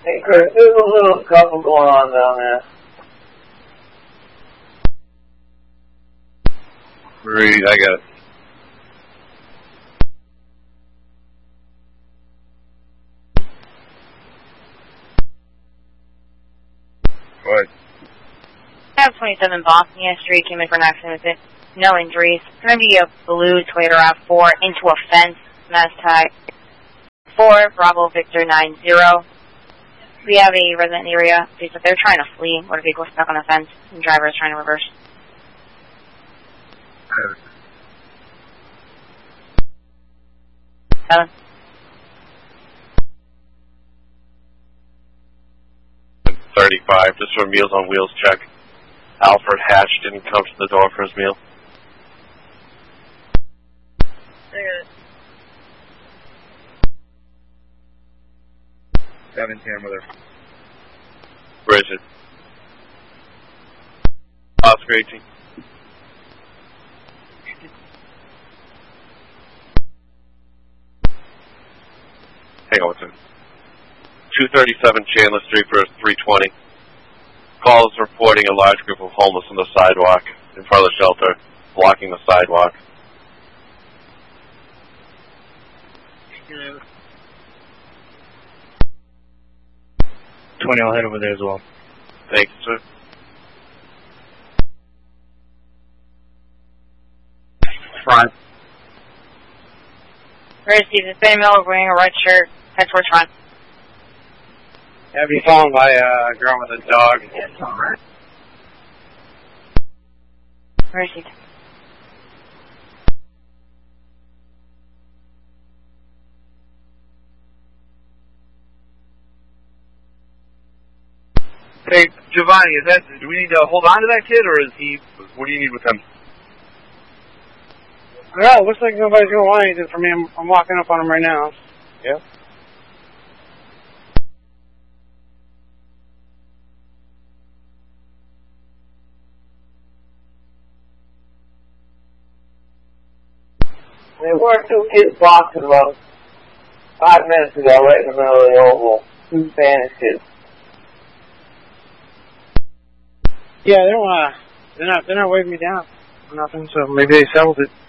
Hey, Chris, there's a little couple going on down there. Read, I got it. Go ahead. I have 27 Bosnia Street, came in for an accident with it. No injuries. It's going to be a blue Toyota RAV4 into a fence, mass tag. 4, Bravo Victor 90. We have a resident in the area. They're trying to flee. Motor vehicle stuck on a fence. The driver is trying to reverse. 7. 35, just for Meals on Wheels check. Alfred Hatch didn't come to the door for his meal. 7-10 with her. Bridget. Oscar 18. Hang on one second. 237 Chandler Street for 320. Call is reporting a large group of homeless on the sidewalk in front of the shelter, blocking the sidewalk. Yeah. 20, I'll head over there as well. Thank you, sir. Front. Where's Steve? It's Ben Miller wearing a red shirt. Head towards front. Yeah, be followed by a girl with a dog. Yes, alright. Where is he? Hey, Giovanni, do we need to hold on to that kid, or what do you need with him? No, it looks like nobody's going to want anything from me. I'm walking up on him right now. Yeah. There were 2 kids boxing about 5 minutes ago right in the middle of the oval. 2 Spanish kids. Yeah, they don't they're not waving me down or nothing, so maybe they settled it.